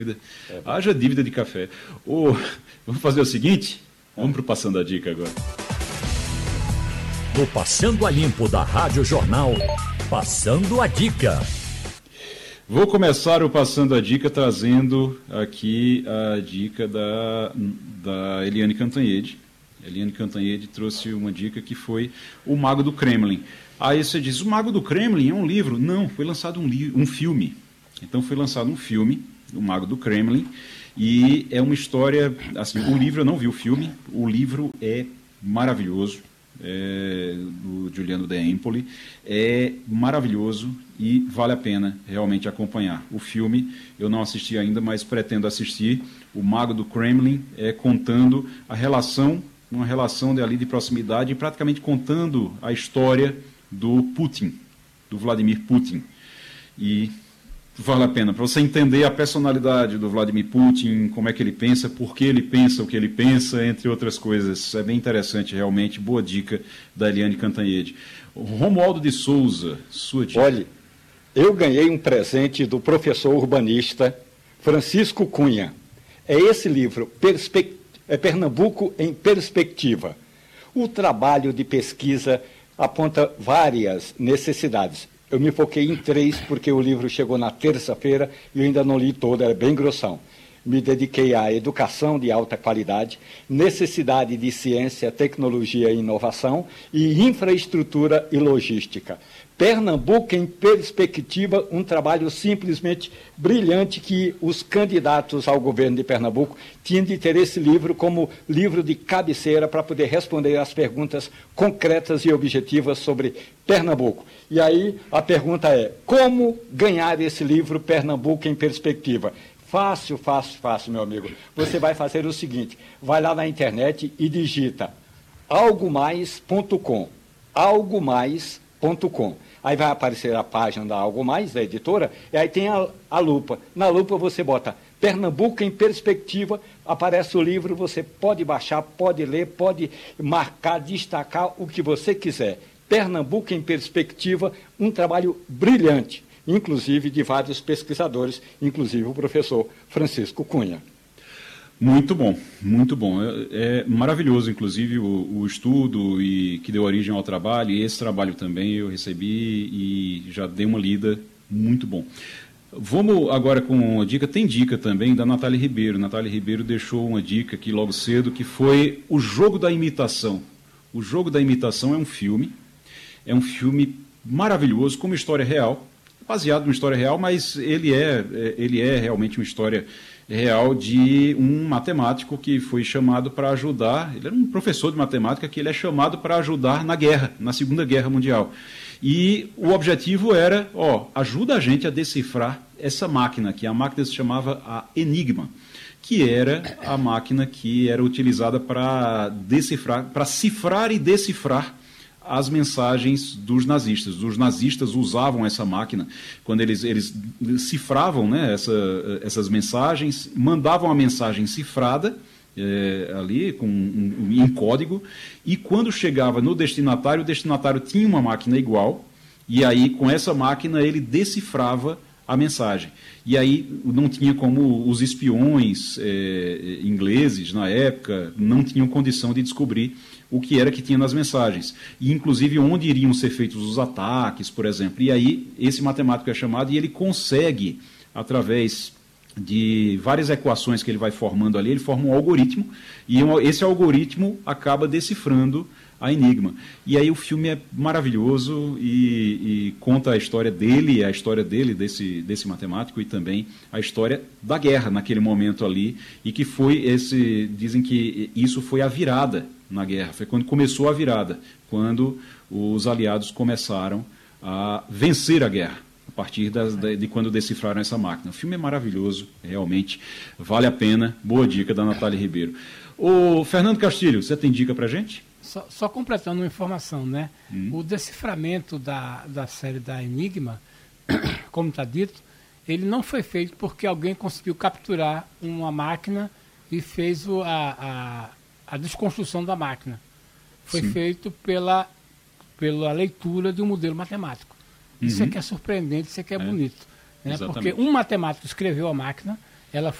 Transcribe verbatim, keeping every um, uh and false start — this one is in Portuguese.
É. Haja dívida de café. Oh, vamos fazer o seguinte? Vamos para o Passando a Dica agora. No Passando a Limpo da Rádio Jornal, Passando a Dica. Vou começar o Passando a Dica trazendo aqui a dica da, da Eliane Cantanhede. Eliane Cantanhede trouxe uma dica que foi O Mago do Kremlin. Aí você diz, O Mago do Kremlin é um livro? Não, foi lançado um, li- um filme. Então foi lançado um filme, O Mago do Kremlin, e é uma história, assim, o livro eu não vi o filme, o livro é maravilhoso, é, do Giuliano De Empoli, é maravilhoso e vale a pena realmente acompanhar. O filme eu não assisti ainda, mas pretendo assistir. O Mago do Kremlin é contando a relação, uma relação de, ali de proximidade, e praticamente contando a história do Putin, do Vladimir Putin. E vale a pena, para você entender a personalidade do Vladimir Putin, como é que ele pensa, por que ele pensa o que ele pensa, entre outras coisas. É bem interessante, realmente. Boa dica da Eliane Cantanhede. Romualdo de Souza, sua dica. Olha, eu ganhei um presente do professor urbanista Francisco Cunha. É esse livro, Perspe... é Pernambuco em Perspectiva. O trabalho de pesquisa aponta várias necessidades. Eu me foquei em três, porque o livro chegou na terça-feira e eu ainda não li todo, era bem grossão. Me dediquei à educação de alta qualidade, necessidade de ciência, tecnologia e inovação e infraestrutura e logística. Pernambuco em Perspectiva, um trabalho simplesmente brilhante que os candidatos ao governo de Pernambuco tinham de ter esse livro como livro de cabeceira para poder responder às perguntas concretas e objetivas sobre Pernambuco. E aí a pergunta é, como ganhar esse livro Pernambuco em Perspectiva? Fácil, fácil, fácil, meu amigo. Você vai fazer o seguinte, vai lá na internet e digita algo mais ponto com, algo mais ponto com. Aí vai aparecer a página da Algo Mais, da editora, e aí tem a, a lupa. Na lupa você bota Pernambuco em Perspectiva, aparece o livro, você pode baixar, pode ler, pode marcar, destacar o que você quiser. Pernambuco em Perspectiva, um trabalho brilhante, inclusive de vários pesquisadores, inclusive o professor Francisco Cunha. Muito bom, muito bom. É, é maravilhoso, inclusive, o, o estudo e que deu origem ao trabalho, e esse trabalho também eu recebi e já dei uma lida, muito bom. Vamos agora com uma dica, tem dica também da Natália Ribeiro. Natália Ribeiro deixou uma dica aqui logo cedo, que foi O Jogo da Imitação. O Jogo da Imitação é um filme, é um filme maravilhoso, com uma história real, baseado numa história real, mas ele é, ele é realmente uma história real de um matemático que foi chamado para ajudar, ele era um professor de matemática que ele é chamado para ajudar na guerra, na Segunda Guerra Mundial. E o objetivo era, ó, ajuda a gente a decifrar essa máquina, que a máquina se chamava a Enigma, que era a máquina que era utilizada para decifrar, para cifrar e decifrar as mensagens dos nazistas. Os nazistas usavam essa máquina quando eles, eles cifravam, né, essa, essas mensagens, mandavam a mensagem cifrada é, ali com um, um, em código, e quando chegava no destinatário, o destinatário tinha uma máquina igual, e aí com essa máquina ele decifrava a mensagem. E aí não tinha como os espiões é, ingleses na época não tinham condição de descobrir o que era que tinha nas mensagens, e inclusive onde iriam ser feitos os ataques, por exemplo. E aí esse matemático é chamado e ele consegue, através de várias equações que ele vai formando ali, ele forma um algoritmo, e esse algoritmo acaba decifrando a Enigma. E aí o filme é maravilhoso e, e conta a história dele, a história dele, desse, desse matemático, e também a história da guerra naquele momento ali, e que foi esse, dizem que isso foi a virada na guerra, foi quando começou a virada, quando os aliados começaram a vencer a guerra, a partir das, de, de quando decifraram essa máquina. O filme é maravilhoso, realmente, vale a pena. Boa dica da Natália Ribeiro. Ô, Fernando Castilho, você tem dica pra gente? Só, só completando uma informação, né? Hum. O deciframento da, da série da Enigma, como está dito, ele não foi feito porque alguém conseguiu capturar uma máquina e fez o, a, a, a desconstrução da máquina. Foi Sim. feito pela, pela leitura de um modelo matemático. Uhum. Isso é que é surpreendente, isso é que é, é bonito. Né? Porque um matemático escreveu a máquina ela